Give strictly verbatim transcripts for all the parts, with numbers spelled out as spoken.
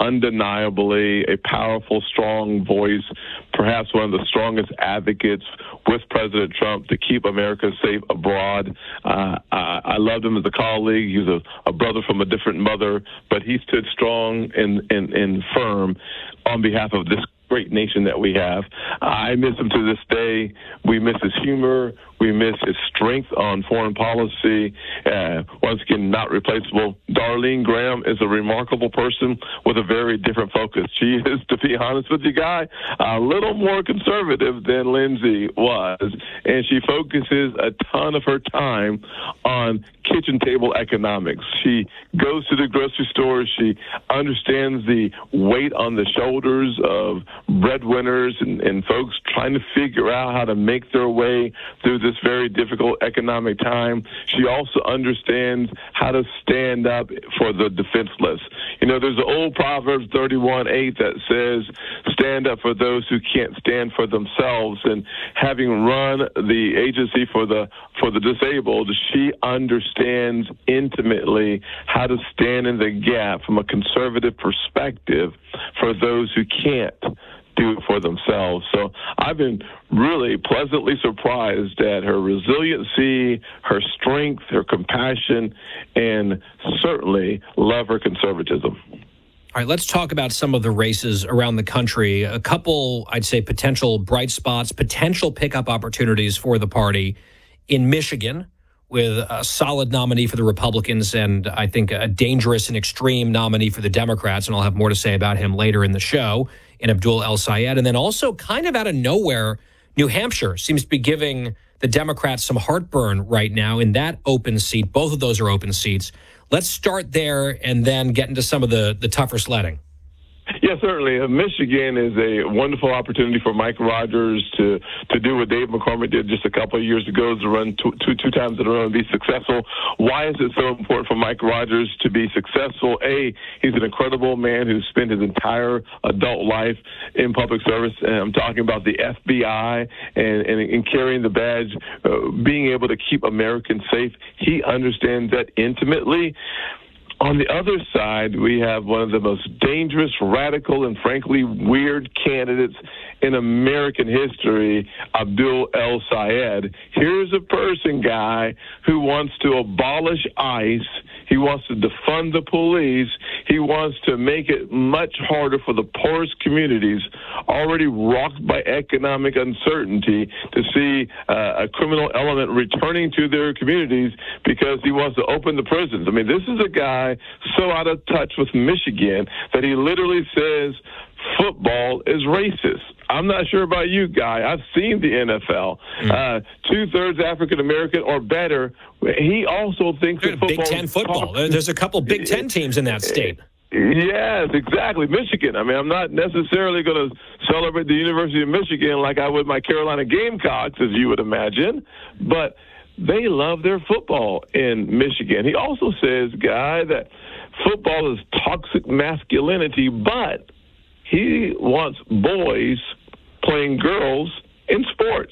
undeniably a powerful, strong voice, perhaps one of the strongest advocates with President Trump to keep America safe abroad. Uh, I, I loved him as a colleague. He was a, a brother from a different mother, but he stood strong and, and, and firm on behalf of this great nation that we have. I miss him to this day. We miss his humor. We miss his strength on foreign policy. Uh, once again, not replaceable. Darlene Graham is a remarkable person with a very different focus. She is, to be honest with you, Guy, a little more conservative than Lindsey was, and she focuses a ton of her time on kitchen table economics. She goes to the grocery store. She understands the weight on the shoulders of breadwinners and, and folks trying to figure out how to make their way through this very difficult economic time. She also understands how to stand up for the defenseless. You know, there's an old Proverbs thirty-one eight that says, stand up for those who can't stand for themselves. And having run the agency for the for the disabled, she understands intimately how to stand in the gap from a conservative perspective for those who can't do it for themselves. So I've been really pleasantly surprised at her resiliency, her strength, her compassion, and certainly love her conservatism. All right, let's talk about some of the races around the country. A couple, I'd say, potential bright spots, potential pickup opportunities for the party in Michigan, with a solid nominee for the Republicans and I think a dangerous and extreme nominee for the Democrats, and I'll have more to say about him later in the show, in Abdul El-Sayed. And then also kind of out of nowhere, New Hampshire seems to be giving the Democrats some heartburn right now in that open seat. Both of those are open seats. Let's start there and then get into some of the, the tougher sledding. Yeah, certainly. Uh, Michigan is a wonderful opportunity for Mike Rogers to, to do what Dave McCormick did just a couple of years ago, to run two, two, two times in a row and be successful. Why is it so important for Mike Rogers to be successful? A, he's an incredible man who spent his entire adult life in public service, and I'm talking about the F B I and, and, and carrying the badge, uh, being able to keep Americans safe. He understands that intimately. On the other side, we have one of the most dangerous, radical, and frankly weird candidates in American history, Abdul El-Sayed. Here's a person, Guy, who wants to abolish ICE. He wants to defund the police. He wants to make it much harder for the poorest communities, already rocked by economic uncertainty, to see uh, a criminal element returning to their communities because he wants to open the prisons. I mean, this is a guy so out of touch with Michigan that he literally says football is racist. I'm not sure about you, Guy. I've seen the N F L. Mm. Uh, two-thirds African-American or better. He also thinks that football Big Ten football. Talk- There's a couple Big Ten teams in that state. Yes, exactly. Michigan. I mean, I'm not necessarily going to celebrate the University of Michigan like I would my Carolina Gamecocks, as you would imagine, but they love their football in Michigan. He also says, Guy, that football is toxic masculinity, but he wants boys playing girls in sports.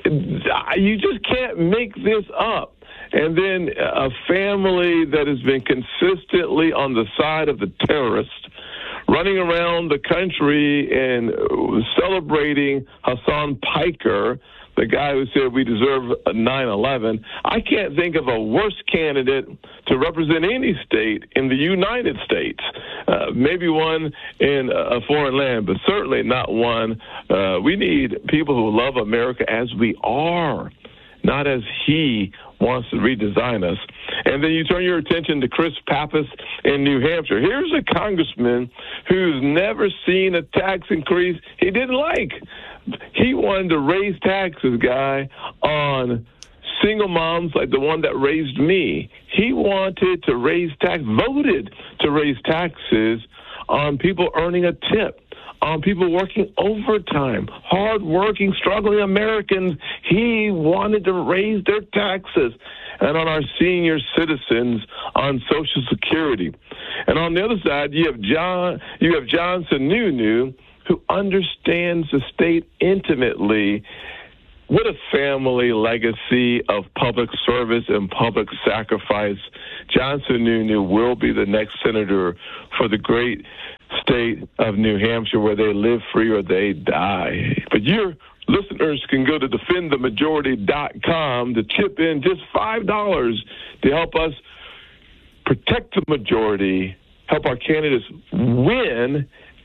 You just can't make this up. And then a family that has been consistently on the side of the terrorists, running around the country and celebrating Hassan Piker, the guy who said we deserve a nine eleven. I can't think of a worse candidate to represent any state in the United States. Uh, maybe one in a foreign land, but certainly not one. Uh, we need people who love America as we are, not as he wants to redesign us. And then you turn your attention to Chris Pappas in New Hampshire. Here's a congressman who's never seen a tax increase he didn't like. He wanted to raise taxes, Guy, on single moms like the one that raised me. He wanted to raise tax, voted to raise taxes on people earning a tip, on people working overtime, hard-working, struggling Americans. He wanted to raise their taxes, and on our senior citizens on Social Security. And on the other side, you have John, you have John Sununu, who understands the state intimately. What a family legacy of public service and public sacrifice. John Sununu will be the next senator for the great state of New Hampshire, where they live free or they die. But your listeners can go to defend the majority dot com to chip in just five dollars to help us protect the majority, help our candidates win,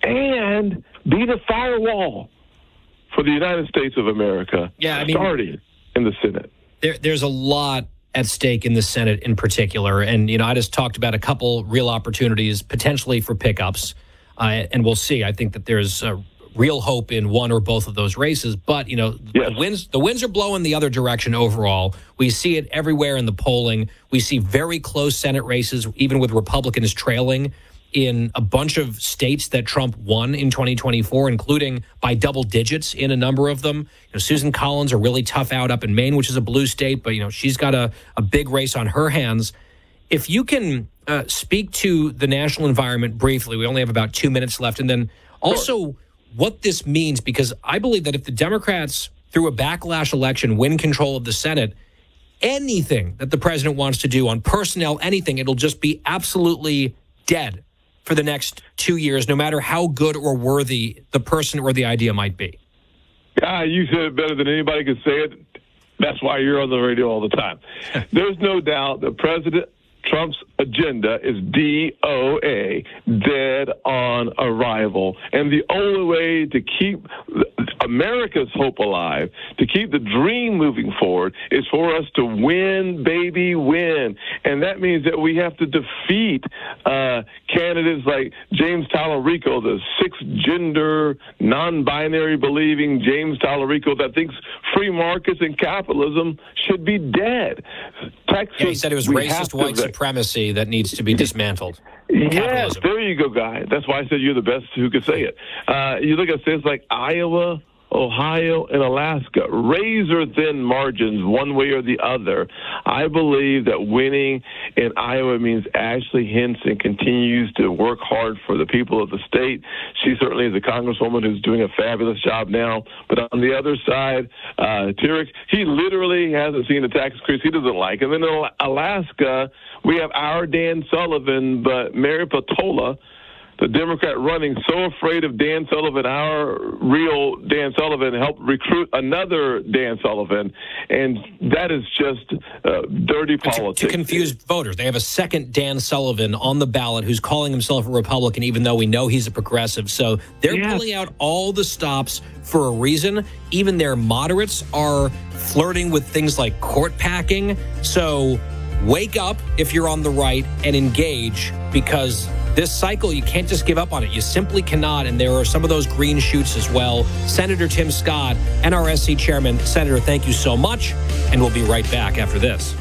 and be the firewall for the United States of America, yeah, I mean, starting in the Senate. There, there's a lot at stake in the Senate in particular. And, you know, I just talked about a couple real opportunities potentially for pickups, uh, and we'll see. I think that there's a real hope in one or both of those races. But, you know, yes. the winds the winds are blowing the other direction overall. We see it everywhere in the polling. We see very close Senate races, even with Republicans trailing in a bunch of states that Trump won in twenty twenty-four, including by double digits in a number of them. You know, Susan Collins, a really tough out up in Maine, which is a blue state, but, you know, she's got a, a big race on her hands. If you can uh, speak to the national environment briefly, we only have about two minutes left, and then also sure. what this means, because I believe that if the Democrats, through a backlash election, win control of the Senate, anything that the president wants to do on personnel, anything, it'll just be absolutely dead for the next two years, no matter how good or worthy the person or the idea might be. Ah, you said it better than anybody could say it. That's why you're on the radio all the time. There's no doubt that President Trump's agenda is D O A, dead on arrival. And the only way to keep America's hope alive, to keep the dream moving forward, is for us to win, baby, win. And that means that we have to defeat uh, candidates like James Tallarico, the six-gender, non-binary believing James Tallarico that thinks free markets and capitalism should be dead. Texas, yeah, he said it was racist white supremacy that needs to be dismantled. Yes, Capitalism. There you go, guy. That's why I said you're the best who could say it. Uh, you look at states like Iowa, Ohio, and Alaska, razor-thin margins one way or the other. I believe that winning in Iowa means Ashley Hinson continues to work hard for the people of the state. She certainly is a congresswoman who's doing a fabulous job now. But on the other side, uh, Turek, he literally hasn't seen a tax increase he doesn't like. And then in Alaska, we have our Dan Sullivan, but Mary Patola, the Democrat running, so afraid of Dan Sullivan, our real Dan Sullivan, helped recruit another Dan Sullivan, and that is just uh, dirty politics. To, to confuse voters. They have a second Dan Sullivan on the ballot who's calling himself a Republican, even though we know he's a progressive. So they're yes. pulling out all the stops for a reason. Even their moderates are flirting with things like court packing. So wake up if you're on the right and engage, because this cycle, you can't just give up on it. You simply cannot, and there are some of those green shoots as well. Senator Tim Scott, N R S C Chairman. Senator, thank you so much, and we'll be right back after this.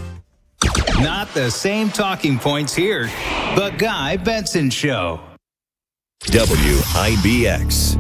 Not the same talking points here. The Guy Benson Show. W I B X.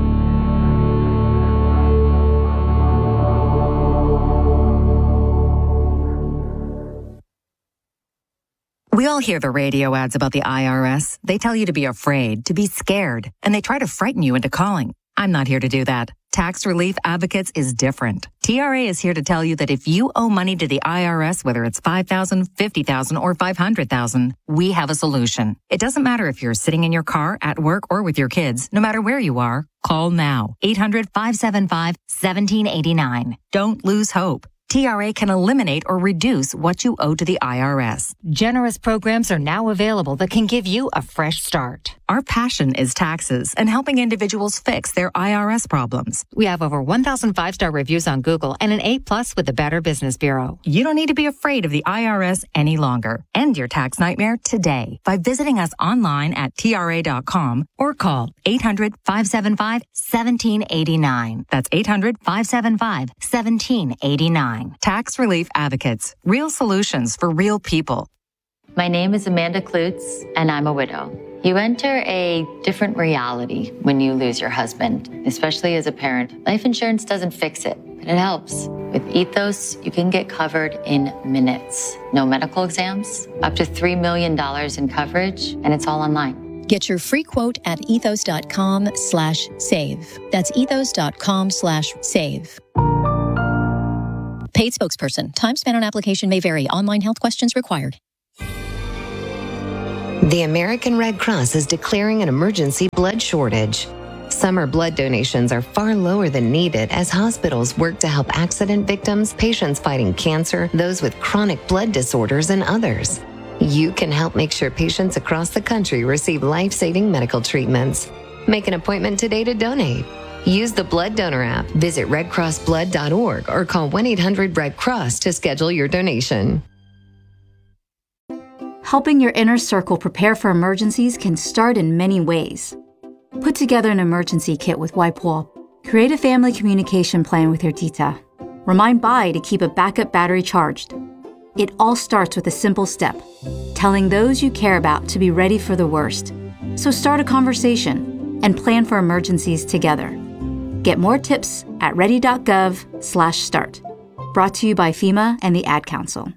We all hear the radio ads about the I R S. They tell you to be afraid, to be scared, and they try to frighten you into calling. I'm not here to do that. Tax Relief Advocates is different. T R A is here to tell you that if you owe money to the I R S, whether it's five thousand dollars, fifty thousand dollars, or five hundred thousand dollars, we have a solution. It doesn't matter if you're sitting in your car, at work, or with your kids. No matter where you are, call now. eight hundred, five seven five, one seven eight nine. Don't lose hope. T R A can eliminate or reduce what you owe to the I R S. Generous programs are now available that can give you a fresh start. Our passion is taxes and helping individuals fix their I R S problems. We have over one thousand five-star reviews on Google and an A plus with the Better Business Bureau. You don't need to be afraid of the I R S any longer. End your tax nightmare today by visiting us online at T R A dot com or call eight hundred, five seven five, one seven eight nine. That's eight hundred, five seven five, one seven eight nine. Tax Relief Advocates. Real solutions for real people. My name is Amanda Klutz, and I'm a widow. You enter a different reality when you lose your husband, especially as a parent. Life insurance doesn't fix it, but it helps. With Ethos, you can get covered in minutes. No medical exams, up to three million dollars in coverage, and it's all online. Get your free quote at ethos.com slash save. That's ethos.com slash save. Paid spokesperson. Time spent on application may vary. Online health questions required. The American Red Cross is declaring an emergency blood shortage. Summer blood donations are far lower than needed as hospitals work to help accident victims, patients fighting cancer, those with chronic blood disorders, and others. You can help make sure patients across the country receive life-saving medical treatments. Make an appointment today to donate. Use the Blood Donor app, visit red cross blood dot org, or call one eight hundred red cross to schedule your donation. Helping your inner circle prepare for emergencies can start in many ways. Put together an emergency kit with WIPEWALL. Create a family communication plan with your tita. Remind Bai to keep a backup battery charged. It all starts with a simple step, telling those you care about to be ready for the worst. So start a conversation and plan for emergencies together. Get more tips at ready dot gov slash start. Brought to you by FEMA and the Ad Council.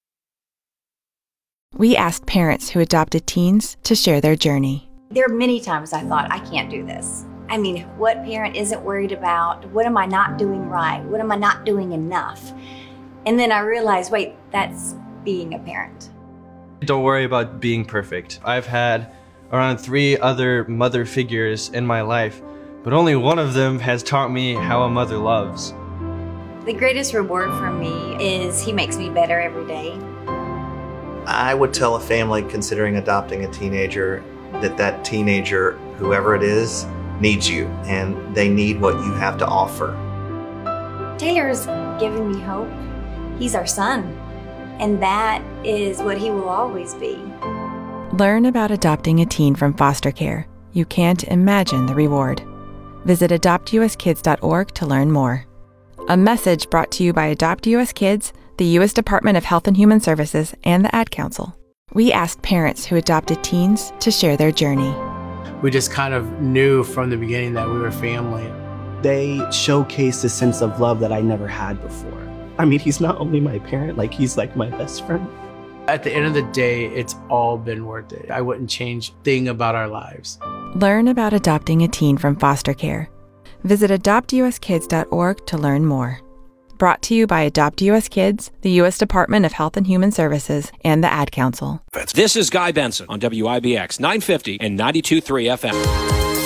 We asked parents who adopted teens to share their journey. There are many times I thought, I can't do this. I mean, what parent isn't worried about? What am I not doing right? What am I not doing enough? And then I realized, wait, that's being a parent. Don't worry about being perfect. I've had around three other mother figures in my life, but only one of them has taught me how a mother loves. The greatest reward for me is he makes me better every day. I would tell a family considering adopting a teenager that that teenager, whoever it is, needs you, and they need what you have to offer. Taylor's given me hope. He's our son, and that is what he will always be. Learn about adopting a teen from foster care. You can't imagine the reward. Visit adopt u s kids dot org to learn more. A message brought to you by Adopt U S Kids, the U S Department of Health and Human Services, and the Ad Council. We asked parents who adopted teens to share their journey. We just kind of knew from the beginning that we were family. They showcased a sense of love that I never had before. I mean, he's not only my parent, like he's like my best friend. At the end of the day, it's all been worth it. I wouldn't change a thing about our lives. Learn about adopting a teen from foster care. Visit adopt u s kids dot org to learn more. Brought to you by Adopt U S Kids, the U S Department of Health and Human Services, and the Ad Council. This is Guy Benson on W I B X nine fifty and ninety-two point three F M.